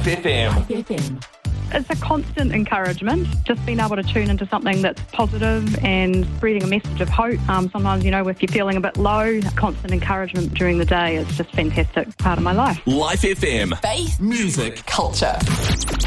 Life FM. It's a constant encouragement, just being able to tune into something that's positive and spreading a message of hope. Sometimes, if you're feeling a bit low, constant encouragement during the day is just a fantastic part of my life. Life FM. Faith, music, culture.